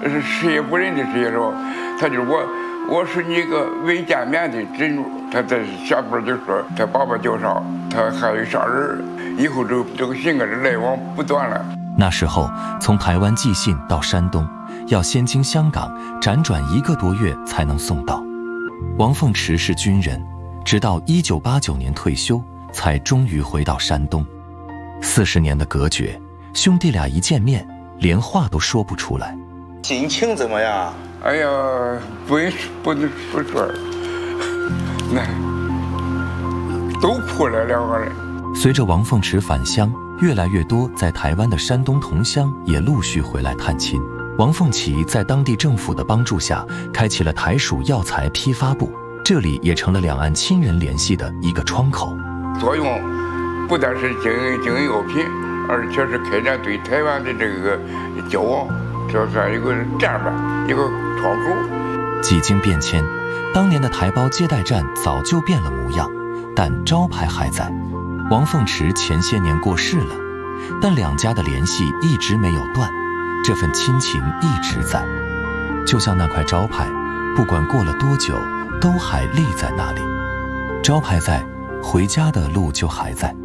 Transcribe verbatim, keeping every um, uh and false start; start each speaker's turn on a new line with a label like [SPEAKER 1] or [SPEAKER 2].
[SPEAKER 1] 是谁也不认得谁时候，他就我我是你个未见面的侄女。他在下边就说他爸爸叫啥，他还有啥人，以后就这个性格的来往不断了。
[SPEAKER 2] 那时候从台湾寄信到山东，要先经香港辗转一个多月才能送到。王凤池是军人，直到一九八九年退休，才终于回到山东。四十年的隔绝，兄弟俩一见面，连话都说不出来。
[SPEAKER 3] 心情怎么样？
[SPEAKER 1] 哎呀，不不能不说，那都哭了两个人。
[SPEAKER 2] 随着王凤池返乡，越来越多在台湾的山东同乡也陆续回来探亲。王凤岐在当地政府的帮助下，开启了台属药材批发部，这里也成了两岸亲人联系的一个窗口。
[SPEAKER 1] 作用不但是经营经营药品，而且是开展对台湾的这个交往，这算一个站板，一个窗口。
[SPEAKER 2] 几经变迁，当年的台胞接待站早就变了模样，但招牌还在。王凤池前些年过世了，但两家的联系一直没有断，这份亲情一直在。就像那块招牌，不管过了多久，都还立在那里。招牌在，回家的路就还在。